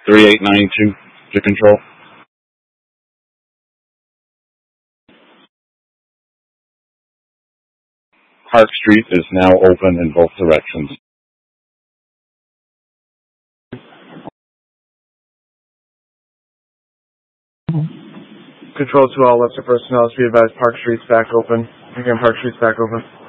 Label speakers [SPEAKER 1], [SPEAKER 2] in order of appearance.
[SPEAKER 1] 3892 to control. Park Street is now open in both directions.
[SPEAKER 2] Control to all lesser personnel, be advised Park Street's back open. Again, Park Street's back open.